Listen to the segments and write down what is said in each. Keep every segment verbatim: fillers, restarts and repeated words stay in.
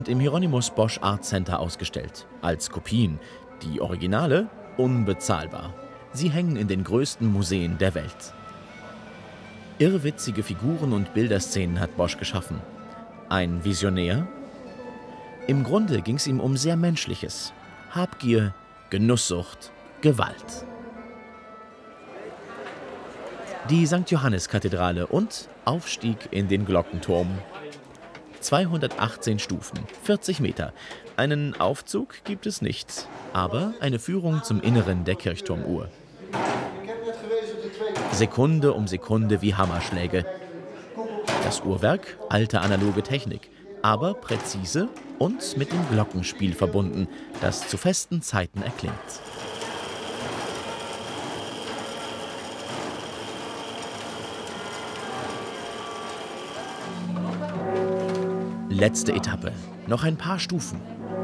im Hieronymus Bosch Art Center ausgestellt. Als Kopien. Die Originale unbezahlbar. Sie hängen in den größten Museen der Welt. Irrwitzige Figuren und Bilderszenen hat Bosch geschaffen. Ein Visionär? Im Grunde ging es ihm um sehr Menschliches. Habgier, Genusssucht, Gewalt. Die Sankt Johannis-Kathedrale und Aufstieg in den Glockenturm. zweihundertachtzehn Stufen, vierzig Meter. Einen Aufzug gibt es nicht, aber eine Führung zum Inneren der Kirchturmuhr. Sekunde um Sekunde wie Hammerschläge. Das Uhrwerk, alte analoge Technik, aber präzise und mit dem Glockenspiel verbunden, das zu festen Zeiten erklingt. Letzte Etappe. Noch ein paar Stufen.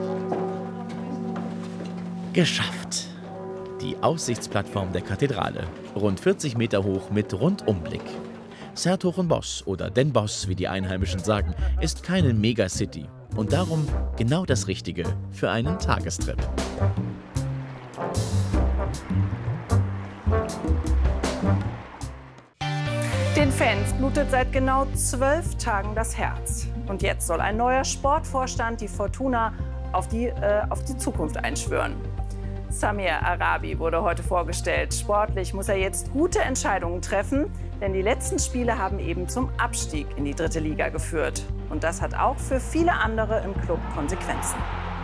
Geschafft. Die Aussichtsplattform der Kathedrale. Rund vierzig Meter hoch mit Rundumblick. Sertogenbosch oder Den Bosch, wie die Einheimischen sagen, ist keine Megacity. Und darum genau das Richtige für einen Tagestrip. Den Fans blutet seit genau zwölf Tagen das Herz. Und jetzt soll ein neuer Sportvorstand die Fortuna auf die, äh, auf die Zukunft einschwören. Samir Arabi wurde heute vorgestellt. Sportlich muss er jetzt gute Entscheidungen treffen, denn die letzten Spiele haben eben zum Abstieg in die dritte Liga geführt. Und das hat auch für viele andere im Club Konsequenzen.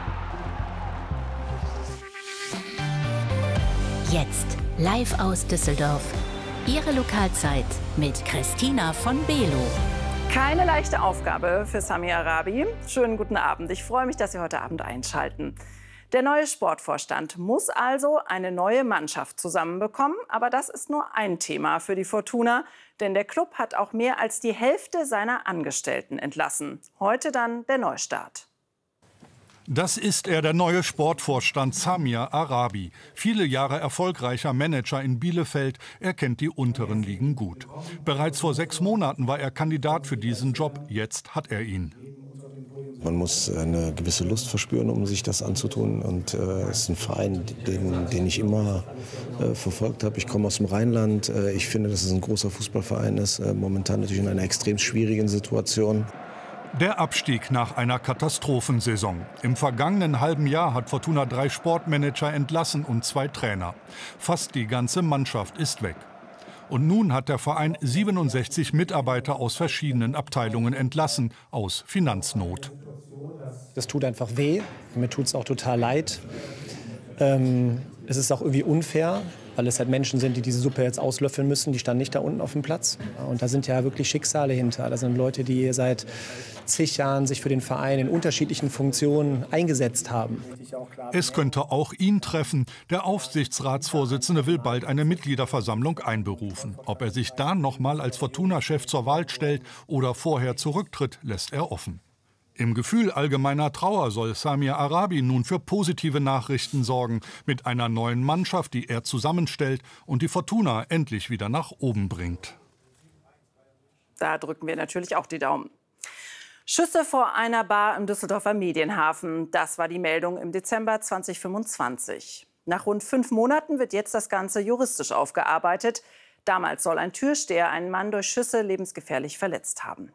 Jetzt live aus Düsseldorf. Ihre Lokalzeit mit Christina von Below. Keine leichte Aufgabe für Samir Arabi. Schönen guten Abend. Ich freue mich, dass Sie heute Abend einschalten. Der neue Sportvorstand muss also eine neue Mannschaft zusammenbekommen. Aber das ist nur ein Thema für die Fortuna. Denn der Club hat auch mehr als die Hälfte seiner Angestellten entlassen. Heute dann der Neustart. Das ist er, der neue Sportvorstand Samir Arabi. Viele Jahre erfolgreicher Manager in Bielefeld. Er kennt die unteren Ligen gut. Bereits vor sechs Monaten war er Kandidat für diesen Job. Jetzt hat er ihn. Man muss eine gewisse Lust verspüren, um sich das anzutun. Und äh, es ist ein Verein, den, den ich immer äh, verfolgt habe. Ich komme aus dem Rheinland. Äh, ich finde, dass es ein großer Fußballverein ist. Äh, momentan natürlich in einer extrem schwierigen Situation. Der Abstieg nach einer Katastrophensaison. Im vergangenen halben Jahr hat Fortuna drei Sportmanager entlassen und zwei Trainer. Fast die ganze Mannschaft ist weg. Und nun hat der Verein siebenundsechzig Mitarbeiter aus verschiedenen Abteilungen entlassen, aus Finanznot. Das tut einfach weh. Mir tut es auch total leid. Ähm, es ist auch irgendwie unfair, weil es halt Menschen sind, die diese Suppe jetzt auslöffeln müssen. Die standen nicht da unten auf dem Platz. Und da sind ja wirklich Schicksale hinter. Da sind Leute, die seit zig Jahren sich für den Verein in unterschiedlichen Funktionen eingesetzt haben. Es könnte auch ihn treffen. Der Aufsichtsratsvorsitzende will bald eine Mitgliederversammlung einberufen. Ob er sich da noch mal als Fortuna-Chef zur Wahl stellt oder vorher zurücktritt, lässt er offen. Im Gefühl allgemeiner Trauer soll Samir Arabi nun für positive Nachrichten sorgen, mit einer neuen Mannschaft, die er zusammenstellt und die Fortuna endlich wieder nach oben bringt. Da drücken wir natürlich auch die Daumen. Schüsse vor einer Bar im Düsseldorfer Medienhafen. Das war die Meldung im Dezember zweitausendfünfundzwanzig. Nach rund fünf Monaten wird jetzt das Ganze juristisch aufgearbeitet. Damals soll ein Türsteher einen Mann durch Schüsse lebensgefährlich verletzt haben.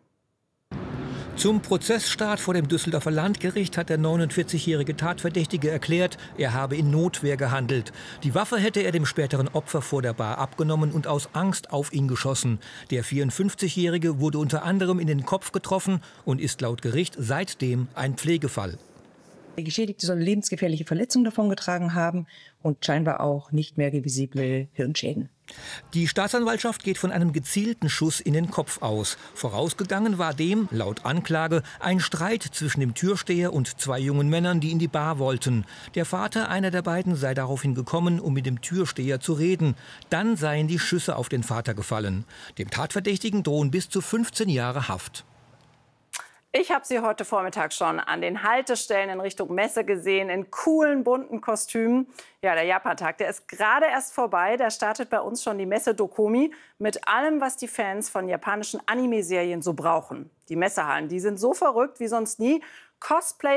Zum Prozessstart vor dem Düsseldorfer Landgericht hat der neunundvierzigjährige Tatverdächtige erklärt, er habe in Notwehr gehandelt. Die Waffe hätte er dem späteren Opfer vor der Bar abgenommen und aus Angst auf ihn geschossen. Der vierundfünfzigjährige wurde unter anderem in den Kopf getroffen und ist laut Gericht seitdem ein Pflegefall. Der Geschädigte soll lebensgefährliche Verletzungen davongetragen haben und scheinbar auch nicht mehr revisible Hirnschäden. Die Staatsanwaltschaft geht von einem gezielten Schuss in den Kopf aus. Vorausgegangen war dem, laut Anklage, ein Streit zwischen dem Türsteher und zwei jungen Männern, die in die Bar wollten. Der Vater einer der beiden sei daraufhin gekommen, um mit dem Türsteher zu reden. Dann seien die Schüsse auf den Vater gefallen. Dem Tatverdächtigen drohen bis zu fünfzehn Jahre Haft. Ich habe Sie heute Vormittag schon an den Haltestellen in Richtung Messe gesehen, in coolen, bunten Kostümen. Ja, der Japan-Tag, der ist gerade erst vorbei. Da startet bei uns schon die Messe Dokomi mit allem, was die Fans von japanischen Anime-Serien so brauchen. Die Messehallen, die sind so verrückt wie sonst nie. Cosplay